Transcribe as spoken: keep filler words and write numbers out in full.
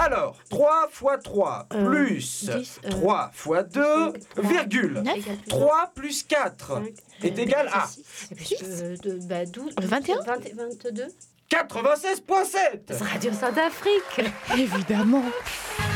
Alors, trois fois trois Euh, plus dix, euh, trois fois deux, cinq, trois, virgule. neuf, égale plus trois plus quatre cinq, est euh, égal à six, euh, de- bah, douze, vingt et un vingt, vingt-deux. quatre-vingt-seize virgule sept. Radio Centrafrique. Évidemment.